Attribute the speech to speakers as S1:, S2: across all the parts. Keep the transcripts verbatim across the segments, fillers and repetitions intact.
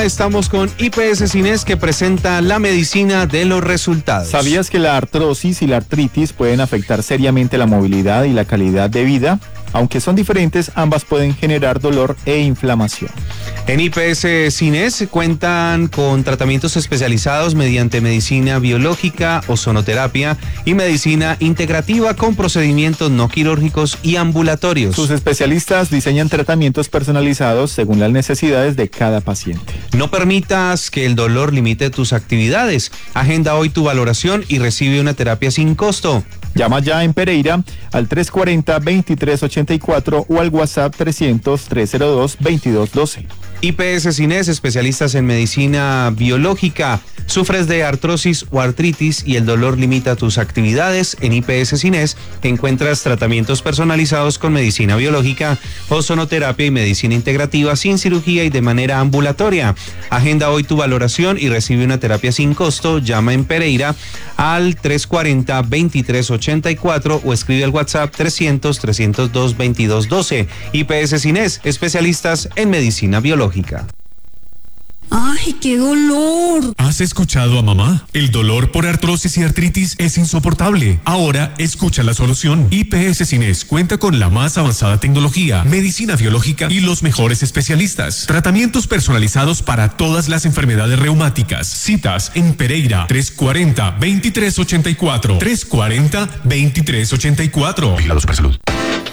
S1: Ahora estamos con I P S Cines, que presenta la medicina de los resultados.
S2: ¿Sabías que la artrosis y la artritis pueden afectar seriamente la movilidad y la calidad de vida? Aunque son diferentes, ambas pueden generar dolor e inflamación.
S1: En I P S Cines cuentan con tratamientos especializados mediante medicina biológica, ozonoterapia y medicina integrativa con procedimientos no quirúrgicos y ambulatorios.
S2: Sus especialistas diseñan tratamientos personalizados según las necesidades de cada paciente.
S1: No permitas que el dolor limite tus actividades. Agenda hoy tu valoración y recibe una terapia sin costo.
S2: Llama ya en Pereira al tres cuarenta, veintitrés ochenta y cuatro o al WhatsApp trescientos, trescientos dos, veintidós doce.
S1: I P S Cines, especialistas en medicina biológica. ¿Sufres de artrosis o artritis y el dolor limita tus actividades? En I P S Cines encuentras tratamientos personalizados con medicina biológica, ozonoterapia y medicina integrativa sin cirugía y de manera ambulatoria. Agenda hoy tu valoración y recibe una terapia sin costo. Llama en Pereira al tres cuarenta, veintitrés ochenta y cuatro o escribe al WhatsApp trescientos, trescientos dos, veintidós doce. I P S Cines, especialistas en medicina biológica.
S3: ¡Ay, qué dolor!
S4: ¿Has escuchado a mamá? El dolor por artrosis y artritis es insoportable. Ahora escucha la solución. I P S Cines cuenta con la más avanzada tecnología, medicina biológica y los mejores especialistas. Tratamientos personalizados para todas las enfermedades reumáticas. Citas en Pereira tres cuarenta, veintitrés ochenta y cuatro. tres cuarenta, veintitrés ochenta y cuatro.
S5: Vigilado Supersalud.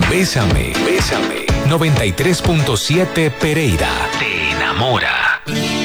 S5: Bésame, bésame. noventa y tres punto siete Pereira. Te enamora.